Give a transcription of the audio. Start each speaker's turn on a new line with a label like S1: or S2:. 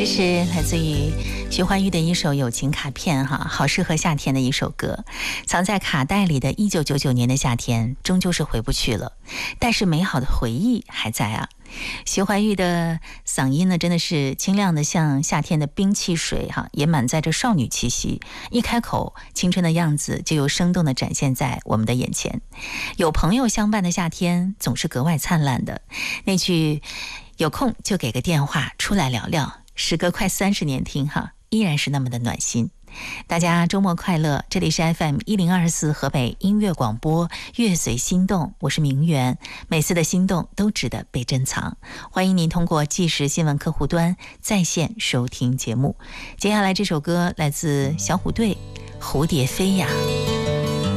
S1: 这是来自于徐怀钰的一首友情卡片哈，好适合夏天的一首歌。藏在卡带里的1999年的夏天，终究是回不去了，但是美好的回忆还在啊。徐怀钰的嗓音呢，真的是清亮的像夏天的冰汽水哈，也满载着少女气息。一开口，青春的样子就又生动地展现在我们的眼前。有朋友相伴的夏天，总是格外灿烂的。那句有空就给个电话出来聊聊，时隔快30年听哈，依然是那么的暖心。大家周末快乐，这里是 FM1024 河北音乐广播，乐随心动，我是明媛。每次的心动都值得被珍藏，欢迎您通过即时新闻客户端在线收听节目。接下来这首歌来自小虎队，蝴蝶飞呀。